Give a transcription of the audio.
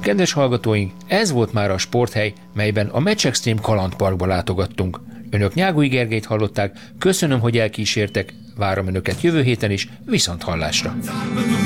Kedves hallgatóink, ez volt már a Sporthely, melyben a Match Extreme kalandparkba látogattunk. Önök Nyágui Gergelyt hallották, köszönöm, hogy elkísértek, várom önöket jövő héten is, viszont hallásra!